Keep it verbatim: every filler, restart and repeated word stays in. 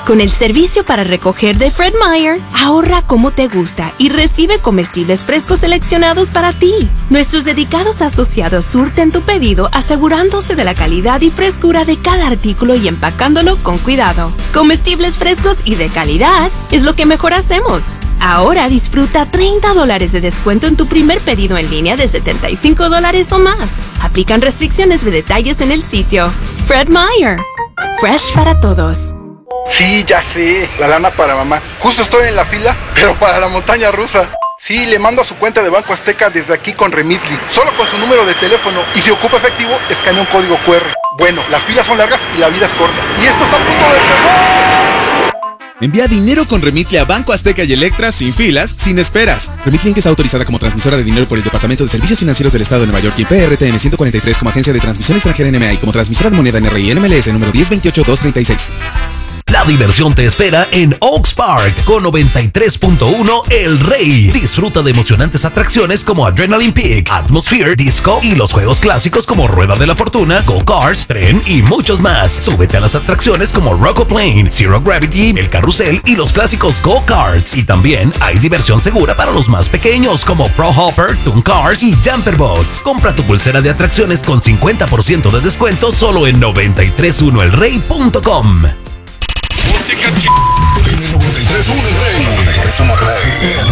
Con el servicio para recoger de Fred Meyer, ahorra como te gusta y recibe comestibles frescos seleccionados para ti. Nuestros dedicados asociados surten tu pedido asegurándose de la calidad y frescura de cada artículo y empacándolo con cuidado. Comestibles frescos y de calidad es lo que mejor hacemos. Ahora disfruta treinta dólares de descuento en tu primer pedido en línea de setenta y cinco dólares o más. Aplican restricciones de detalles en el sitio. Fred Meyer. Fresh para todos. Sí, ya sé, la lana para mamá. Justo estoy en la fila, pero para la montaña rusa. Sí, le mando a su cuenta de Banco Azteca desde aquí con Remitly, solo con su número de teléfono, y si ocupa efectivo, escanea un código cu erre. Bueno, las filas son largas y la vida es corta. Y esto está a punto de empezar. Envía dinero con Remitly a Banco Azteca y Electra sin filas, sin esperas. Remitly está autorizada como transmisora de dinero por el Departamento de Servicios Financieros del Estado de Nueva York y P R T N ciento cuarenta y tres como agencia de transmisión extranjera N M A y como transmisora de moneda N R I N M L S número diez veintiocho dos treinta y seis. La diversión te espera en Oaks Park con noventa y tres punto uno El Rey. Disfruta de emocionantes atracciones como Adrenaline Peak, Atmosphere, Disco y los juegos clásicos como Rueda de la Fortuna, Go-Karts, Tren y muchos más. Súbete a las atracciones como Rocoplane, Zero Gravity, El Carrusel y los clásicos Go-Karts. Y también hay diversión segura para los más pequeños como Pro Hopper, Toon Cars y Jumper Boats. Compra tu pulsera de atracciones con cincuenta por ciento de descuento solo en noventa y tres punto uno el rey punto com. Música ch... noventa y tres punto uno El Rey. noventa y tres punto uno El Rey.